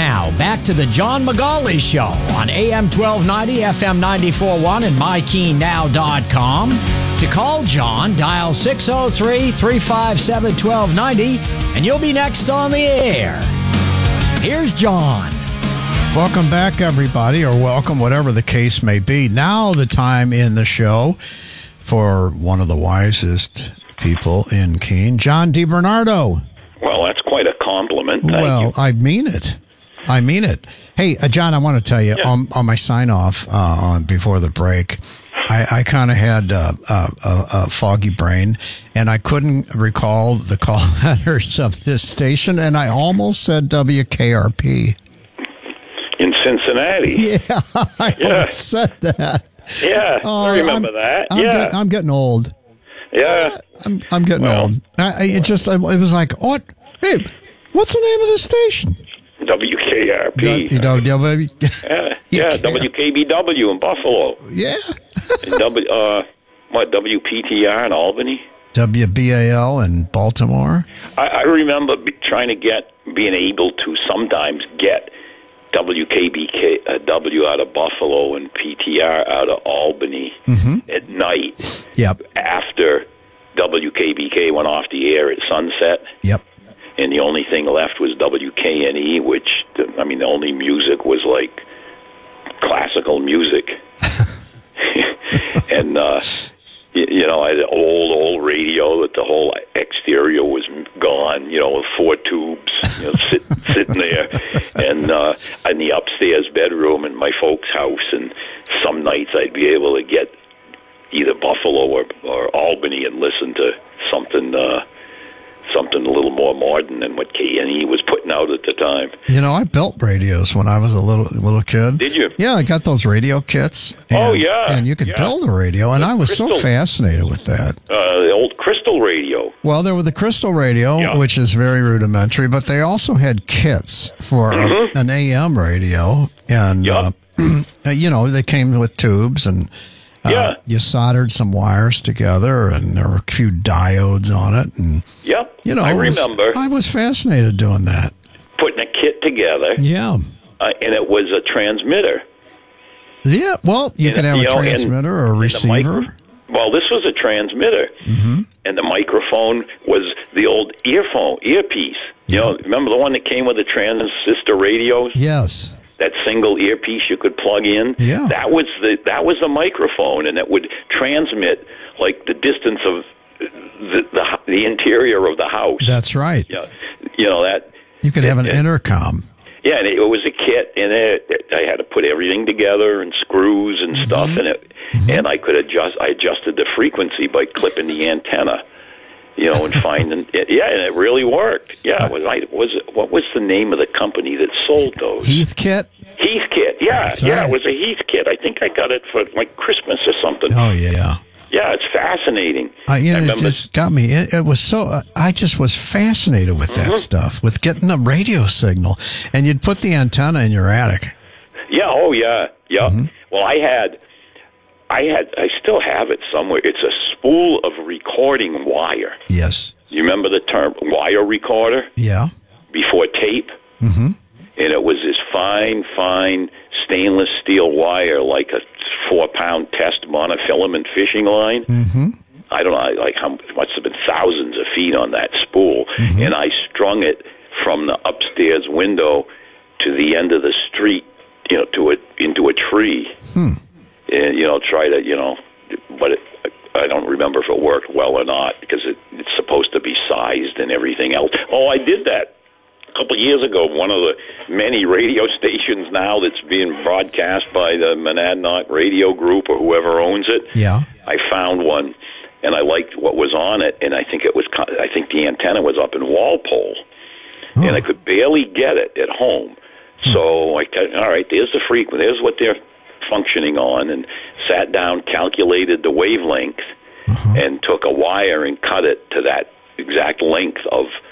Now, back to the John McGauley Show on AM 1290, FM 94.1, and MyKeenNow.com. To call John, dial 603-357-1290, and you'll be next on the air. Here's John. Welcome back, everybody, or welcome, whatever the case may be. Now the time in the show for one of the wisest people in Keene, John DiBernardo. Well, that's quite a compliment. Thank you. I mean it. I mean it. Hey, John, I want to tell you, on my sign-off before the break, I kind of had a foggy brain, and I couldn't recall the call letters of this station, and I almost said WKRP. In Cincinnati. Yeah, I almost said that. Yeah, I remember that. I'm getting old. Yeah. I'm getting old. It was like, what? Hey, what's the name of the station? WKRP. WKBW in Buffalo. Yeah. And WPTR in Albany. WBAL in Baltimore. I remember being able to sometimes get WKBW out of Buffalo and PTR out of Albany at night. Yep. After WKBK went off the air at sunset. Yep. And the only thing left was WKNE, which, the only music was like classical music. And, I had an old radio that the whole exterior was gone, with 4 tubes, sitting there. And in the upstairs bedroom in my folks' house. And some nights I'd be able to get either Buffalo or Albany and listen to something a little more modern than what KNE was putting out at the time. I built radios when I was a little kid. Did you? Yeah, I got those radio kits. And you could build a radio, and I was so fascinated with that. The old Crystal radio. Well, there was the Crystal radio, which is very rudimentary, but they also had kits for an AM radio, and they came with tubes and. You soldered some wires together, and there were a few diodes on it. And, I remember. I was fascinated doing that. Putting a kit together. Yeah. And it was a transmitter. Yeah, well, you could have a transmitter or a receiver. Well, this was a transmitter. And the microphone was the old earpiece. Remember the one that came with the transistor radios? Yes. That single earpiece you could plug in. Yeah. That was the microphone, and it would transmit like the distance of the interior of the house. That's right. That you could have an intercom. Yeah, and it was a kit, and I had to put everything together and screws and stuff, and I adjusted the frequency by clipping the antenna. And finding, and it really worked. Yeah, what was the name of the company that sold those? Heathkit? Heathkit, yeah. That's right. It was a Heathkit. I think I got it for like Christmas or something. Oh, yeah. Yeah, it's fascinating. It just got me. It was so, I just was fascinated with that stuff, with getting a radio signal. And you'd put the antenna in your attic. Yeah, Well, I still have it somewhere. It's a spool of recording wire. Yes. You remember the term wire recorder? Yeah. Before tape? And it was this fine stainless steel wire, like a 4-pound test monofilament fishing line. I don't know, must have been thousands of feet on that spool. And I strung it from the upstairs window to the end of the street, into a tree. And, try to, but I don't remember if it worked well or not, because it's supposed to be sized and everything else. Oh, I did that a couple of years ago. One of the many radio stations now that's being broadcast by the Monadnock Radio Group or whoever owns it. Yeah. I found one, and I liked what was on it, and I think the antenna was up in Walpole, and I could barely get it at home. So I got, all right, there's the frequency, there's what they're functioning on, and sat down, calculated the wavelength, and took a wire and cut it to that exact length of